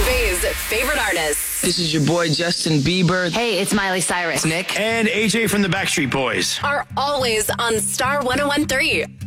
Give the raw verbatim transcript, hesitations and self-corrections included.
Bay's favorite artists. This is your boy Justin Bieber. Hey, it's Miley Cyrus. Nick. And A J from the Backstreet Boys. Are always on Star one oh one three.